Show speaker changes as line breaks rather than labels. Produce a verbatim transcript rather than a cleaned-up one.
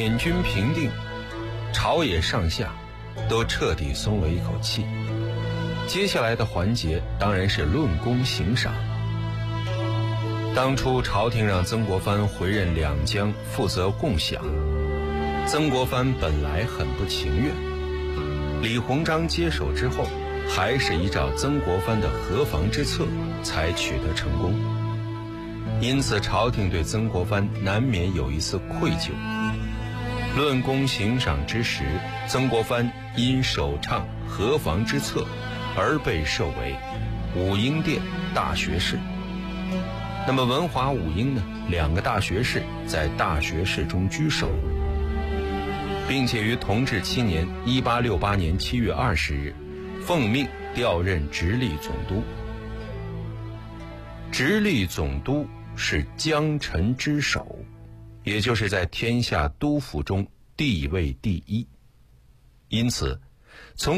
捻军平定，朝野上下都彻底松了一口气。接下来的环节当然是论功行赏。当初朝廷让曾国藩回任两江，负责共饷，曾国藩本来很不情愿，李鸿章接手之后，还是依照曾国藩的河防之策才取得成功。因此朝廷对曾国藩难免有一丝愧疚。论功行赏之时，曾国藩因首倡河防之策而被授为武英殿大学士。那么文华武英呢，两个大学士在大学士中居首，并且于同治七年一八六八年七月二十日奉命调任直隶总督。直隶总督是江臣之首，也就是在天下督府中地位第一。因此从